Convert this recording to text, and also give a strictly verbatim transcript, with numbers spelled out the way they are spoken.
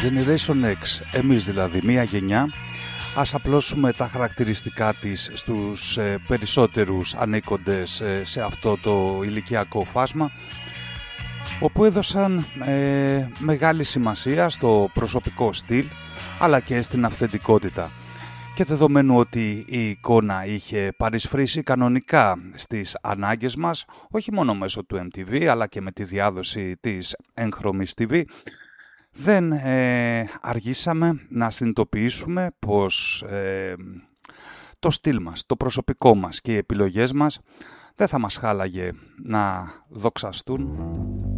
Generation X, εμείς δηλαδή, μία γενιά. Ας απλώσουμε τα χαρακτηριστικά της στους ε, περισσότερους ανήκοντες ε, σε αυτό το ηλικιακό φάσμα, όπου έδωσαν ε, μεγάλη σημασία στο προσωπικό στυλ αλλά και στην αυθεντικότητα. Και δεδομένου ότι η εικόνα είχε παρισφρήσει κανονικά στις ανάγκες μας, όχι μόνο μέσω του εμ τι βι αλλά και με τη διάδοση της έγχρωμης τι βι, δεν ε, αργήσαμε να συνειδητοποιήσουμε πως ε, το στυλ μας, το προσωπικό μας και οι επιλογές μας δεν θα μας χάλαγε να δοξαστούν